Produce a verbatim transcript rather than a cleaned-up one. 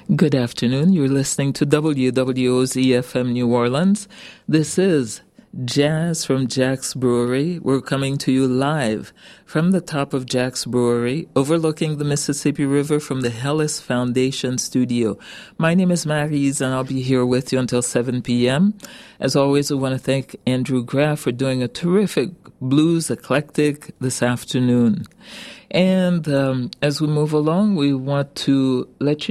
Good afternoon. You're listening to W W O Z F M New Orleans. This is Jazz from Jack's Brewery. We're coming to you live from the top of Jack's Brewery, overlooking the Mississippi River from the Hellis Foundation studio. My name is Maryse, and I'll be here with you until seven p.m. As always, I want to thank Andrew Graff for doing a terrific blues eclectic this afternoon. And um, as we move along, we want to let you